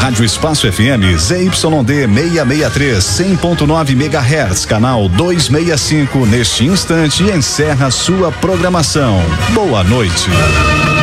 Rádio Espaço FM ZYD 663, 100.9 MHz, canal 265. Neste instante encerra sua programação. Boa noite.